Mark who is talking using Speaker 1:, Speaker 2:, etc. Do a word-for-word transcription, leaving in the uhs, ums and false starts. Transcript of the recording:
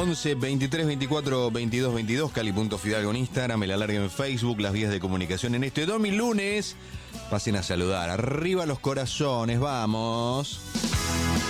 Speaker 1: once veintitrés veinticuatro veintidós veintidós, Cali.Fidalgo en Instagram, el alargue en Facebook, las vías de comunicación en este domi lunes. Pasen a saludar. Arriba los corazones, vamos.